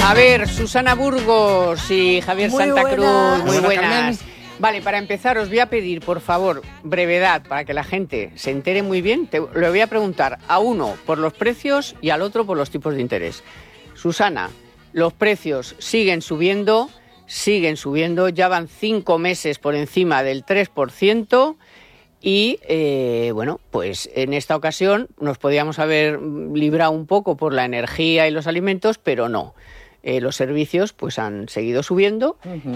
A ver, Susana Burgos y Javier Santa Cruz, muy buenas. Vale, para empezar os voy a pedir, por favor, brevedad, para que la gente se entere muy bien. Le voy a preguntar a uno por los precios y al otro por los tipos de interés. Susana, los precios siguen subiendo, ya van 5 meses por encima del 3%. Y, bueno, pues en esta ocasión nos podíamos haber librado un poco por la energía y los alimentos, pero no. Los servicios pues han seguido subiendo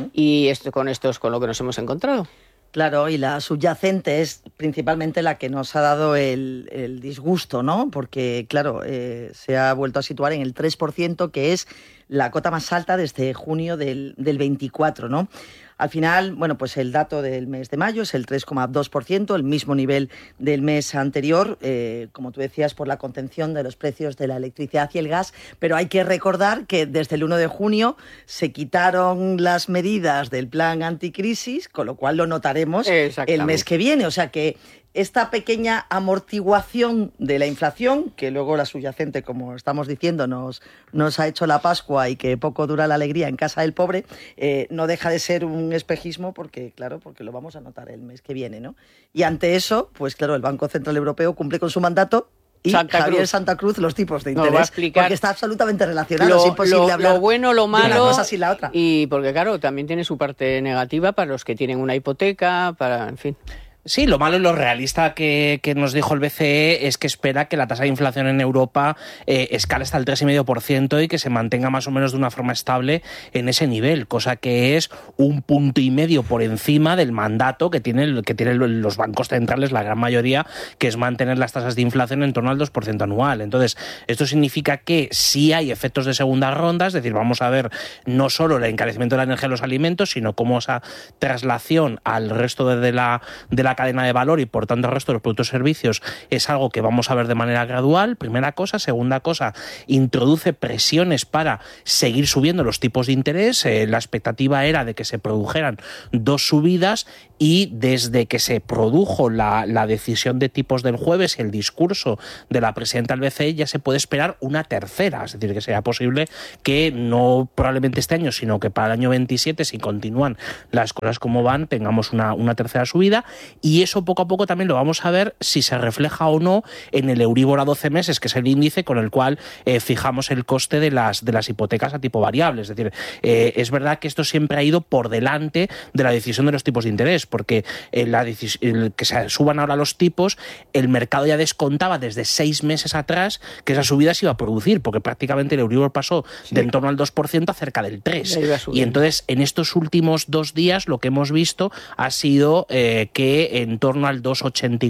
y con esto es con lo que nos hemos encontrado. Claro, y la subyacente es principalmente la que nos ha dado el disgusto, ¿no? Porque, claro, se ha vuelto a situar en el 3%, que es la cota más alta desde junio del 24, ¿no? Al final, bueno, pues el dato del mes de mayo es el 3,2%, el mismo nivel del mes anterior, como tú decías, por la contención de los precios de la electricidad y el gas, pero hay que recordar que desde el 1 de junio se quitaron las medidas del plan anticrisis, con lo cual lo notaremos el mes que viene, o sea que esta pequeña amortiguación de la inflación, que luego la subyacente, como estamos diciendo, nos ha hecho la Pascua y que poco dura la alegría en casa del pobre, no deja de ser un espejismo porque lo vamos a notar el mes que viene, ¿no? Y ante eso, pues claro, el Banco Central Europeo cumple con su mandato y Javier Santa Cruz los tipos de interés, va a explicar porque está absolutamente relacionado, es imposible hablar lo bueno, lo malo, de una cosa sin la otra. Y porque claro, también tiene su parte negativa para los que tienen una hipoteca, en fin. Sí, lo malo y lo realista que nos dijo el BCE es que espera que la tasa de inflación en Europa escale hasta el 3,5% y que se mantenga más o menos de una forma estable en ese nivel, cosa que es 1,5 puntos por encima del mandato que tienen los bancos centrales, la gran mayoría, que es mantener las tasas de inflación en torno al 2% anual. Entonces, esto significa que sí hay efectos de segunda ronda, es decir, vamos a ver no solo el encarecimiento de la energía y los alimentos, sino cómo esa traslación al resto de la cadena de valor y por tanto el resto de los productos y servicios es algo que vamos a ver de manera gradual, primera cosa. Segunda cosa, introduce presiones para seguir subiendo los tipos de interés. La expectativa era de que se produjeran 2 subidas y desde que se produjo la decisión de tipos del jueves y el discurso de la presidenta del BCE ya se puede esperar una tercera, es decir, que sea posible que no probablemente este año, sino que para el año 27, si continúan las cosas como van, tengamos una tercera subida. Y eso poco a poco también lo vamos a ver si se refleja o no en el Euribor a 12 meses, que es el índice con el cual fijamos el coste de las hipotecas a tipo variable. Es decir, es verdad que esto siempre ha ido por delante de la decisión de los tipos de interés, porque que se suban ahora los tipos, el mercado ya descontaba desde 6 meses atrás que esa subida se iba a producir, porque prácticamente el Euribor pasó de en torno al 2% a cerca del 3%. Y entonces, en estos últimos 2 días, lo que hemos visto ha sido que en torno al 2,84,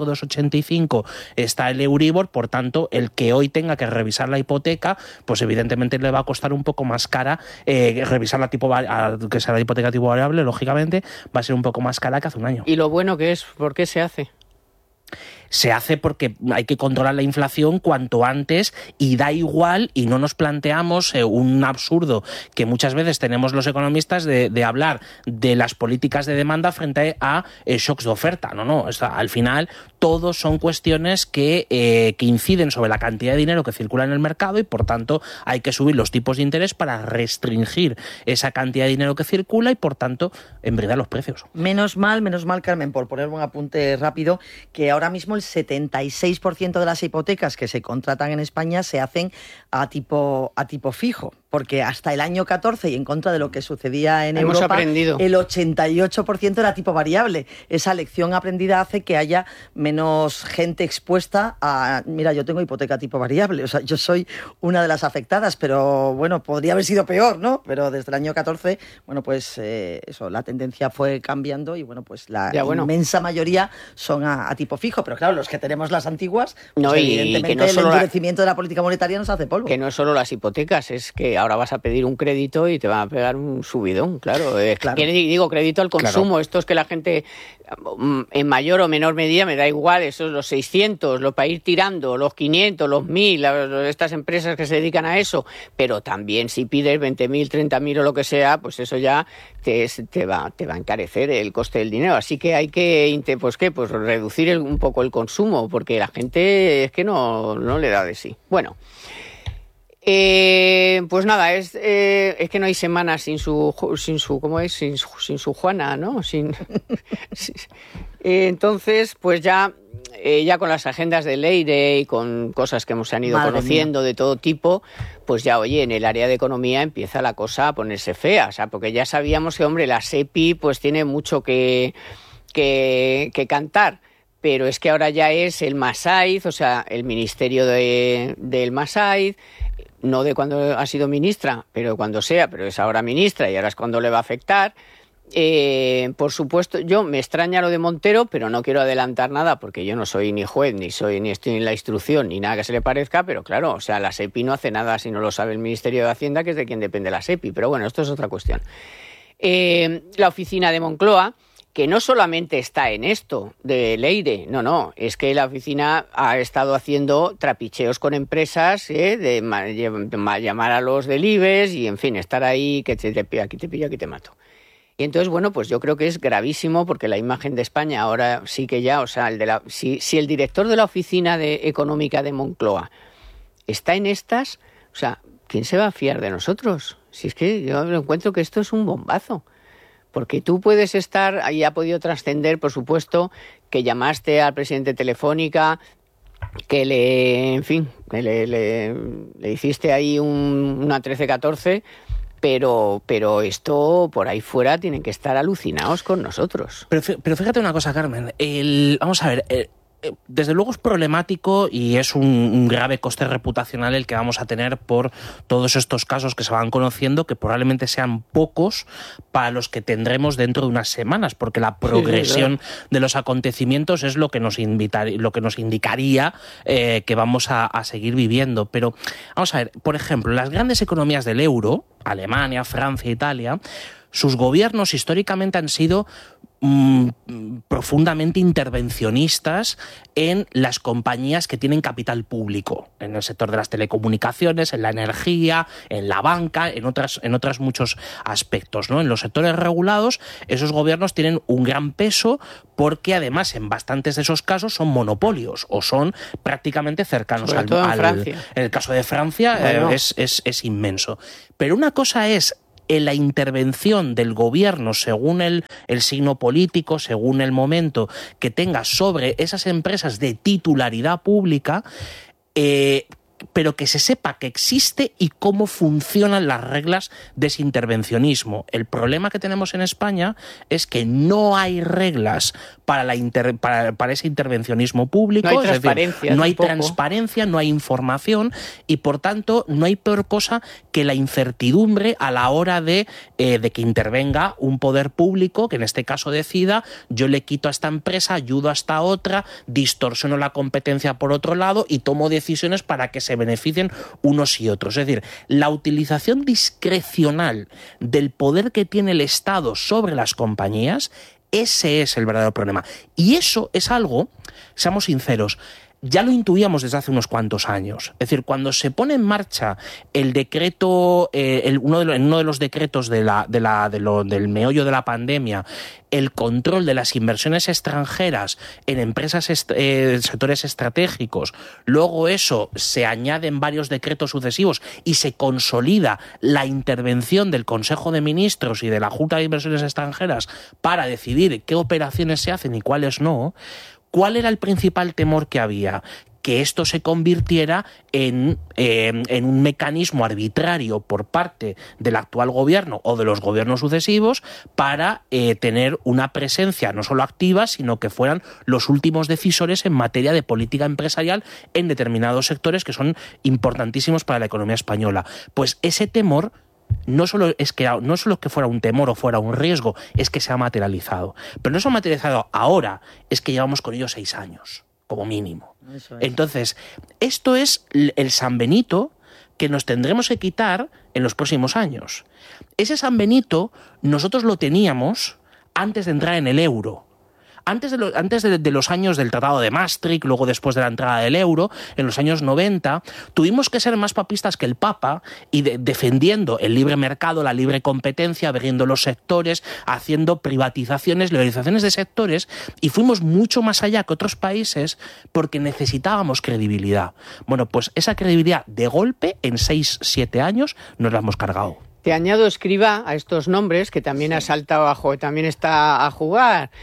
2,85 está el Euribor, por tanto, el que hoy tenga que revisar la hipoteca, pues evidentemente le va a costar un poco más cara revisar que sea la hipoteca tipo variable, lógicamente, va a ser un poco más cara que hace un año. ¿Y lo bueno que es? ¿Por qué se hace? Se hace porque hay que controlar la inflación cuanto antes y da igual, y no nos planteamos un absurdo que muchas veces tenemos los economistas de hablar de las políticas de demanda frente a shocks de oferta. No, al final todos son cuestiones que inciden sobre la cantidad de dinero que circula en el mercado y por tanto hay que subir los tipos de interés para restringir esa cantidad de dinero que circula y por tanto embridar los precios. Menos mal, Carmen, por poner un apunte rápido, que ahora mismo el 76% de las hipotecas que se contratan en España se hacen a tipo fijo, porque hasta el año 14 y en contra de lo que sucedía en Hemos Europa, aprendido. El 88% era tipo variable. Esa lección aprendida hace que haya menos gente expuesta a, mira, yo tengo hipoteca tipo variable, o sea, yo soy una de las afectadas, pero bueno, podría haber sido peor, ¿no? Pero desde el año 14, bueno, pues la tendencia fue cambiando y bueno, pues la inmensa mayoría son a tipo fijo, pero claro, los que tenemos las antiguas, pues evidentemente el endurecimiento de la política monetaria nos hace polvo. Que no es solo las hipotecas, es que ahora vas a pedir un crédito y te van a pegar un subidón, claro. Digo, crédito al consumo, claro. Esto es que la gente, en mayor o menor medida, me da igual, esos los 600, los para ir tirando, los 500, los 1000, estas empresas que se dedican a eso, pero también si pides 20.000, 30.000 o lo que sea, pues eso ya te va a encarecer el coste del dinero. Así que hay que, pues reducir un poco el consumo, porque la gente es que no le da de sí. Bueno, Pues nada, es que no hay semana sin su ¿cómo es? Sin su Juana, ¿no? Entonces, pues ya con las agendas de Leire y con cosas que se han ido conociendo de todo tipo, pues ya, oye, en el área de economía empieza la cosa a ponerse fea, o sea, porque ya sabíamos que, hombre, la SEPI pues tiene mucho que cantar. Pero es que ahora ya es el Massaid, o sea, el ministerio del Massaid, no de cuando ha sido ministra, pero cuando sea, pero es ahora ministra y ahora es cuando le va a afectar. Por supuesto, yo me extraña lo de Montero, pero no quiero adelantar nada porque yo no soy ni juez, ni estoy en la instrucción, ni nada que se le parezca, pero claro, o sea, la SEPI no hace nada si no lo sabe el Ministerio de Hacienda, que es de quien depende la SEPI, pero bueno, esto es otra cuestión. La oficina de Moncloa, que no solamente está en esto de Leire, no, es que la oficina ha estado haciendo trapicheos con empresas, de llamar a los del IBEX y, en fin, estar ahí, que aquí te pillo, aquí te mato. Y entonces, bueno, pues yo creo que es gravísimo porque la imagen de España ahora sí que ya, o sea, si el director de la oficina económica de Moncloa está en estas, o sea, ¿quién se va a fiar de nosotros? Si es que yo encuentro que esto es un bombazo. Porque tú puedes estar, ahí ha podido trascender, por supuesto, que llamaste al presidente Telefónica, que le hiciste ahí una 13-14, pero esto por ahí fuera tienen que estar alucinados con nosotros. Pero fíjate una cosa, Carmen, vamos a ver, desde luego es problemático y es un grave coste reputacional el que vamos a tener por todos estos casos que se van conociendo, que probablemente sean pocos para los que tendremos dentro de unas semanas, porque la progresión de los acontecimientos es lo que nos indicaría que vamos a seguir viviendo. Pero vamos a ver, por ejemplo, las grandes economías del euro, Alemania, Francia, Italia, sus gobiernos históricamente han sido profundamente intervencionistas en las compañías que tienen capital público, en el sector de las telecomunicaciones, en la energía, en la banca, en otros muchos aspectos, ¿no? En los sectores regulados, esos gobiernos tienen un gran peso porque además en bastantes de esos casos son monopolios o son prácticamente cercanos al en el caso de Francia, bueno, es inmenso. Pero una cosa es en la intervención del gobierno según el signo político, según el momento que tenga sobre esas empresas de titularidad pública, pero que se sepa que existe y cómo funcionan las reglas de ese intervencionismo. El problema que tenemos en España es que no hay reglas para ese intervencionismo público. No hay transparencia. No hay transparencia, no hay información y, por tanto, no hay peor cosa que la incertidumbre a la hora de que intervenga un poder público, que en este caso decida, yo le quito a esta empresa, ayudo a esta otra, distorsiono la competencia por otro lado y tomo decisiones para que se beneficien unos y otros. Es decir, la utilización discrecional del poder que tiene el Estado sobre las compañías, ese es el verdadero problema. Y eso es algo, seamos sinceros, ya lo intuíamos desde hace unos cuantos años. Es decir, cuando se pone en marcha el decreto, uno de los decretos del meollo de la pandemia, el control de las inversiones extranjeras en empresas, sectores estratégicos, luego eso se añade en varios decretos sucesivos y se consolida la intervención del Consejo de Ministros y de la Junta de Inversiones Extranjeras para decidir qué operaciones se hacen y cuáles no. ¿Cuál era el principal temor que había? Que esto se convirtiera en un mecanismo arbitrario por parte del actual gobierno o de los gobiernos sucesivos para tener una presencia no solo activa, sino que fueran los últimos decisores en materia de política empresarial en determinados sectores que son importantísimos para la economía española. Pues ese temor no solo que fuera un temor o fuera un riesgo, es que se ha materializado. Pero no se ha materializado ahora, es que llevamos con ello 6 años, como mínimo. Eso es. Entonces, esto es el San Benito que nos tendremos que quitar en los próximos años. Ese San Benito nosotros lo teníamos antes de entrar en el euro. antes de los años del Tratado de Maastricht, luego después de la entrada del euro, en los años 90, tuvimos que ser más papistas que el Papa y defendiendo el libre mercado, la libre competencia, abriendo los sectores, haciendo privatizaciones, liberalizaciones de sectores, y fuimos mucho más allá que otros países porque necesitábamos credibilidad. Bueno, pues esa credibilidad de golpe en 6-7 años nos la hemos cargado. Te añado Escrivá a estos nombres, que también ha saltado también está a jugar.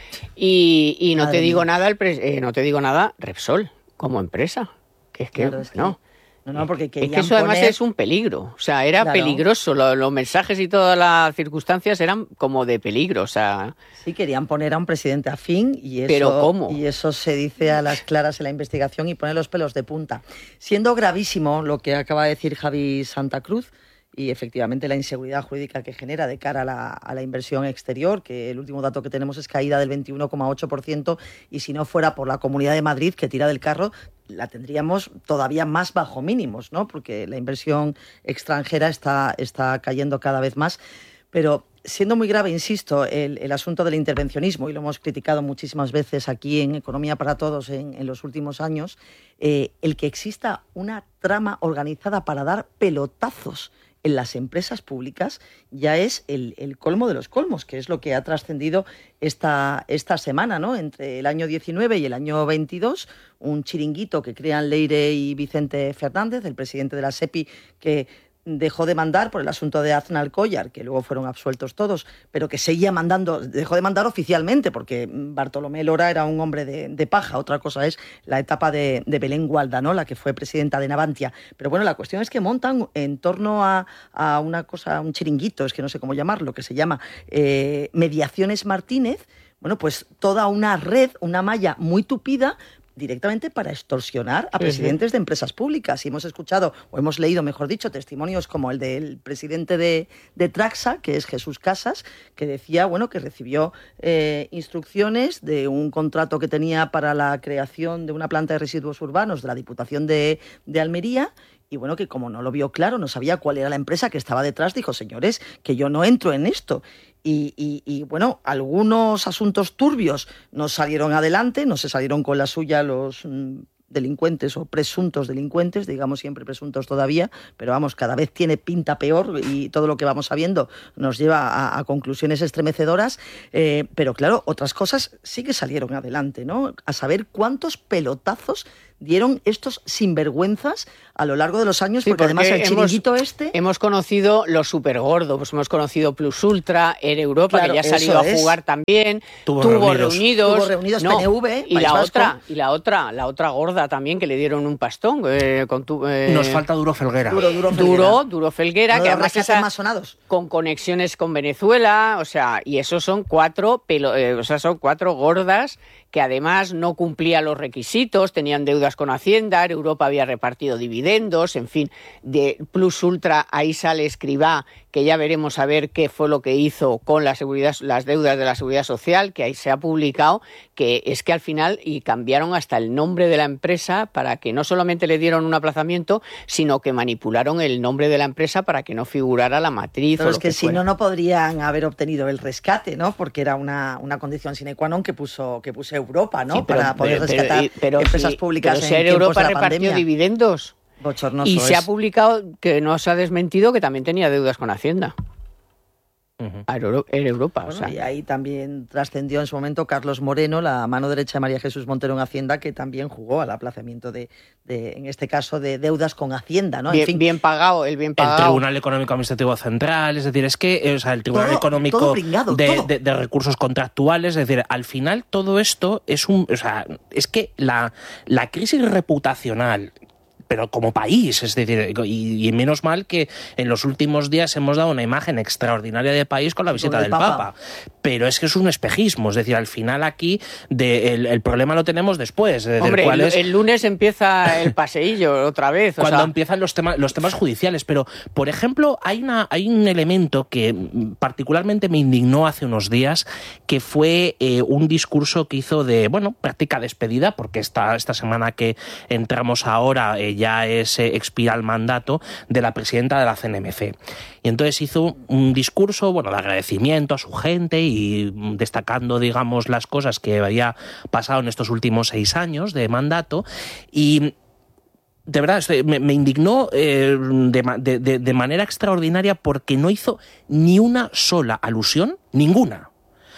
Y no te digo nada, no te digo nada, Repsol, como empresa. Que es que, claro, no. No, porque es que eso además es un peligro. O sea, era peligroso. Los mensajes y todas las circunstancias eran como de peligro. O sea... Sí, querían poner a un presidente afín y eso, ¿pero cómo? Y eso se dice a las claras en la investigación y pone los pelos de punta. Siendo gravísimo lo que acaba de decir Javi Santa Cruz, y efectivamente la inseguridad jurídica que genera de cara a la inversión exterior, que el último dato que tenemos es caída del 21,8%, y si no fuera por la Comunidad de Madrid, que tira del carro, la tendríamos todavía más bajo mínimos, ¿no? Porque la inversión extranjera está cayendo cada vez más. Pero siendo muy grave, insisto, el asunto del intervencionismo, y lo hemos criticado muchísimas veces aquí en Economía para Todos en los últimos años, el que exista una trama organizada para dar pelotazos en las empresas públicas ya es el colmo de los colmos, que es lo que ha trascendido esta semana, ¿no? Entre el año 19 y el año 22, un chiringuito que crean Leire y Vicente Fernández, el presidente de la SEPI, que dejó de mandar por el asunto de Aznalcóllar, que luego fueron absueltos todos, pero que seguía mandando, dejó de mandar oficialmente, porque Bartolomé Lora era un hombre de paja. Otra cosa es la etapa de Belén Gualda, ¿no? La que fue presidenta de Navantia. Pero bueno, la cuestión es que montan en torno a una cosa, un chiringuito, es que no sé cómo llamarlo, que se llama Mediaciones Martínez. Bueno, pues toda una red, una malla muy tupida, directamente para extorsionar a presidentes de empresas públicas. Y hemos escuchado, o hemos leído, mejor dicho, testimonios como el del presidente de Traxa, que es Jesús Casas, que decía, bueno, que recibió instrucciones de un contrato que tenía para la creación de una planta de residuos urbanos de la Diputación de Almería, y bueno, que como no lo vio claro, no sabía cuál era la empresa que estaba detrás, dijo, señores, que yo no entro en esto. Y bueno, algunos asuntos turbios no salieron adelante, no se salieron con la suya los delincuentes o presuntos delincuentes, digamos siempre presuntos todavía, pero vamos, cada vez tiene pinta peor y todo lo que vamos sabiendo nos lleva a conclusiones estremecedoras, pero claro, otras cosas sí que salieron adelante, ¿no? A saber cuántos pelotazos dieron estos sinvergüenzas a lo largo de los años, porque además el chiringuito hemos conocido los supergordos, pues hemos conocido Plus Ultra, Air Europa, claro, que ya ha salido a jugar también, tuvo reunidos no, PNV, y la otra gorda también, que le dieron un pastón. Nos falta Duro Felguera. Duro Felguera, que además es más sonados, con conexiones con Venezuela, o sea, y esos son cuatro gordas que además no cumplían los requisitos, tenían deudas con Hacienda, Europa había repartido dividendos, en fin, de Plus Ultra ahí sale Escrivá, que ya veremos a ver qué fue lo que hizo con las deudas de la Seguridad Social, que ahí se ha publicado, que es que al final y cambiaron hasta el nombre de la empresa para que no solamente le dieron un aplazamiento, sino que manipularon el nombre de la empresa para que no figurara la matriz. Pero es que si no podrían haber obtenido el rescate, ¿no? Porque era una condición sine qua non que puso Europa, ¿no? Sí, para poder rescatar empresas públicas en tiempos de la pandemia. Repartió dividendos. Bochornoso y se ha publicado, que no se ha desmentido, que también tenía deudas con Hacienda. En Europa. Bueno, o sea. Y ahí también trascendió en su momento Carlos Moreno, la mano derecha de María Jesús Montero en Hacienda, que también jugó al aplazamiento en este caso, de deudas con Hacienda, ¿no? Bien pagado. El Tribunal Económico Administrativo Central, es decir, es que el Tribunal Económico de Recursos Contractuales, es decir, al final todo esto es es que la crisis reputacional, pero como país, es decir, y menos mal que en los últimos días hemos dado una imagen extraordinaria de país con la visita del Papa. Pero es que es un espejismo, es decir, al final aquí el problema lo tenemos después. Es decir, hombre, el lunes empieza el paseillo otra vez. Cuando empiezan los temas judiciales, pero, por ejemplo, hay un elemento que particularmente me indignó hace unos días, que fue un discurso que hizo de, práctica despedida, porque esta semana que entramos ahora ya expira el mandato de la presidenta de la CNMC. Y entonces hizo un discurso, bueno, de agradecimiento a su gente y destacando, digamos, las cosas que había pasado en estos últimos 6 años de mandato. Y de verdad, me indignó de manera extraordinaria porque no hizo ni una sola alusión, ninguna,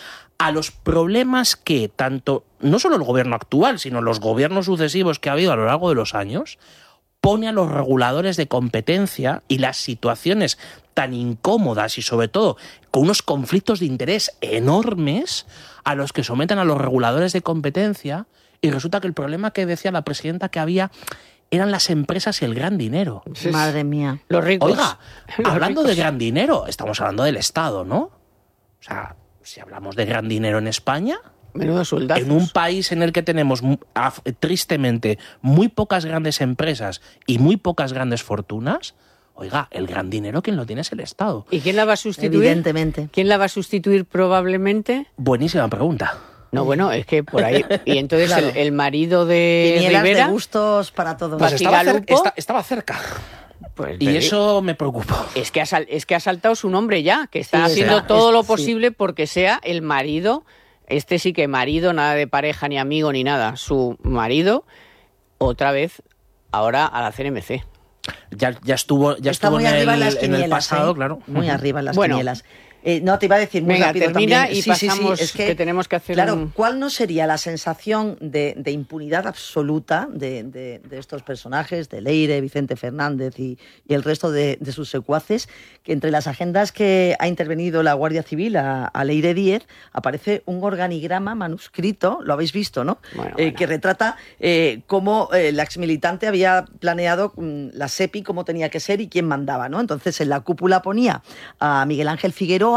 a los problemas que tanto, no solo el gobierno actual, sino los gobiernos sucesivos que ha habido a lo largo de los años, pone a los reguladores de competencia y las situaciones tan incómodas y sobre todo con unos conflictos de interés enormes a los que someten a los reguladores de competencia. Y resulta que el problema que decía la presidenta que había eran las empresas y el gran dinero. Madre mía. Los ricos. Oiga, hablando de gran dinero, estamos hablando del Estado, ¿no? O sea, si hablamos de gran dinero en España, menudo soldazos. En un país en el que tenemos, tristemente, muy pocas grandes empresas y muy pocas grandes fortunas, oiga, el gran dinero, ¿quién lo tiene? Es el Estado. ¿Y quién la va a sustituir? Evidentemente. ¿Quién la va a sustituir probablemente? Buenísima pregunta. No, bueno, es que por ahí... Y entonces claro, el marido de Quinielas Rivera... de gustos para todos. Pues estaba cerca. Pues y eso me preocupó. Es que ha saltado su nombre ya, que está haciendo todo lo posible porque sea el marido... Este sí que marido, nada de pareja, ni amigo, ni nada. Su marido, otra vez, ahora a la CNMC. Ya estuvo muy arriba en el pasado, claro. Muy arriba en las quinielas. No, te iba a decir muy rápido termina también. Y pasamos, es que tenemos que hacer claro, ¿cuál no sería la sensación de impunidad absoluta de estos personajes, de Leire, Vicente Fernández y el resto de sus secuaces, que entre las agendas que ha intervenido la Guardia Civil a Leire Díez aparece un organigrama manuscrito, lo habéis visto, ¿no? Bueno. Que retrata cómo la exmilitante había planeado la SEPI, cómo tenía que ser y quién mandaba, ¿no? Entonces en la cúpula ponía a Miguel Ángel Figueroa,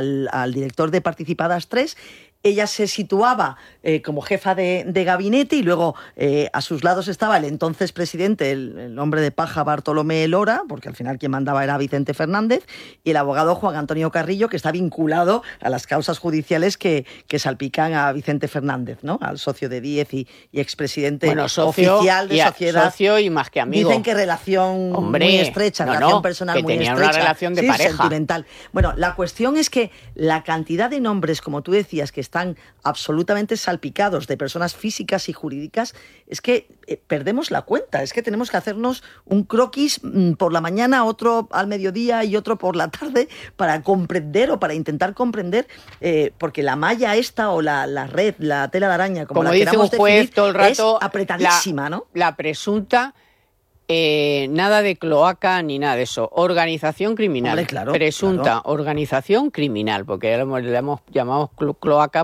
al director de Participadas 3, ella se situaba como jefa de gabinete y luego a sus lados estaba el entonces presidente, el hombre de paja Bartolomé Lora, porque al final quien mandaba era Vicente Fernández, y el abogado Juan Antonio Carrillo, que está vinculado a las causas judiciales que salpican a Vicente Fernández, ¿no? Al socio de Díez y expresidente oficial de sociedad. Socio y más que amigo. Dicen que relación muy estrecha, relación personal muy estrecha. Una relación de pareja. Sentimental. Bueno, la cuestión es que la cantidad de nombres, como tú decías, que están absolutamente salpicados de personas físicas y jurídicas, es que perdemos la cuenta, es que tenemos que hacernos un croquis por la mañana, otro al mediodía y otro por la tarde para comprender o para intentar comprender, porque la malla esta o la red, la tela de araña, como la dice un juez definir, todo el rato, es apretadísima, ¿no? La presunta... nada de cloaca ni nada de eso. Organización criminal. Hombre, claro, presunta claro. Organización criminal, porque le hemos llamado cloaca